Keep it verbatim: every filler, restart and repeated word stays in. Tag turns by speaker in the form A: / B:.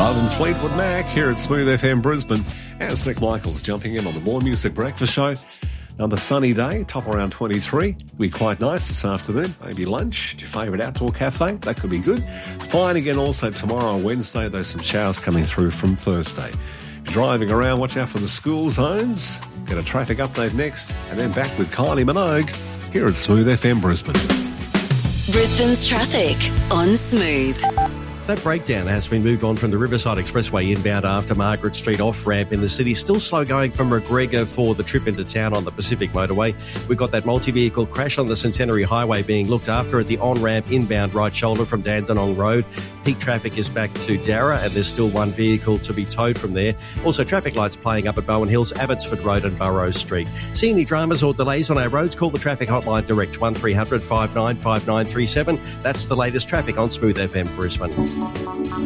A: Love and Fleetwood Mac here at Smooth F M Brisbane. And it's Nick Michaels jumping in on the More Music Breakfast Show. Another sunny day, top around twenty-three. Be quite nice this afternoon. Maybe lunch at your favourite outdoor cafe. That could be good. Fine again also tomorrow, Wednesday. There's some showers coming through from Thursday. Driving around, watch out for the school zones. Get a traffic update next. And then back with Kylie Minogue here at Smooth F M Brisbane.
B: Brisbane's traffic on Smooth.
C: That breakdown has been moved on from the Riverside Expressway inbound after Margaret Street off-ramp in the city. Still slow going from McGregor for the trip into town on the Pacific Motorway. We've got that multi-vehicle crash on the Centenary Highway being looked after at the on-ramp inbound right shoulder from Dandenong Road. Peak traffic is back to Darra and there's still one vehicle to be towed from there. Also, traffic lights playing up at Bowen Hills, Abbotsford Road and Burrows Street. See any dramas or delays on our roads? Call the traffic hotline direct one three hundred five nine five nine three seven. That's the latest traffic on Smooth F M Brisbane.